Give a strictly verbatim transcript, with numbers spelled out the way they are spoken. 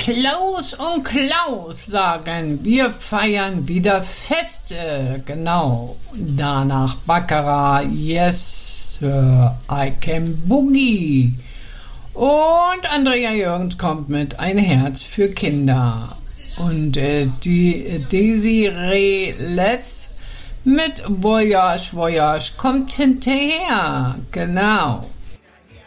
Klaus und Klaus sagen, wir feiern wieder Feste. Genau. Danach Baccarat, Yes, Sir, I Can Boogie. Und Andrea Jürgens kommt mit Ein Herz für Kinder. Und äh, die Desiree Les mit Voyage, Voyage kommt hinterher. Genau.